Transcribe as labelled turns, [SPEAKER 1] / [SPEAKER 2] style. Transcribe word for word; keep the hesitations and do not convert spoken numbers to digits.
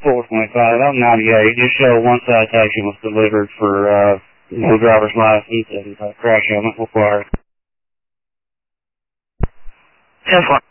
[SPEAKER 1] four twenty-five, I'm ninety-eight. Just show one citation was delivered for uh, no driver's license and uh, crash helmet required.
[SPEAKER 2] ten four.